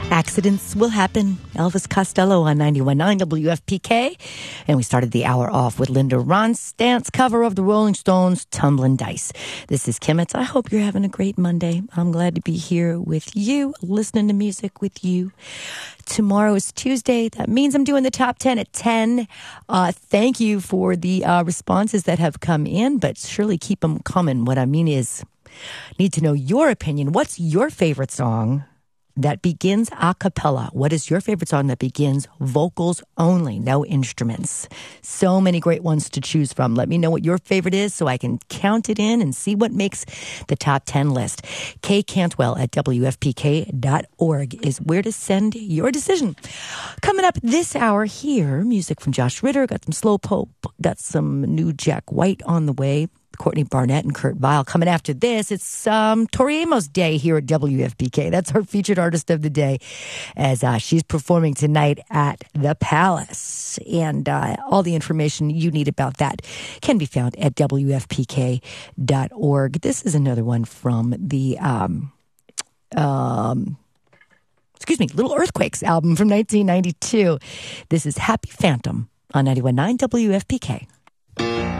Accidents will happen. Elvis Costello on 91.9 WFPK. And we started the hour off with Linda Ronstadt's cover of the Rolling Stones' Tumblin' Dice. This is Kim. I hope you're having a great Monday. I'm glad to be here with you, listening to music with you. Tomorrow is Tuesday. That means I'm doing the top 10 at 10. Thank you for the responses that have come in, but surely keep them coming. What I mean is, need to know your opinion. What's your favorite song that begins a cappella? What is your favorite song that begins vocals only, no instruments? So many great ones to choose from. Let me know what your favorite is so I can count it in and see what makes the top 10 list. Kay Cantwell at WFPK.org is where to send your decision. Coming up this hour here, music from Josh Ritter, got some Slow Pope, got some new Jack White on the way. Courtney Barnett and Kurt Vile. Coming after this, it's Tori Amos Day here at WFPK. That's our featured artist of the day, as she's performing tonight at the Palace. And all the information you need about that can be found at WFPK.org. This is another one from the Little Earthquakes album from 1992. This is Happy Phantom on 91.9 WFPK.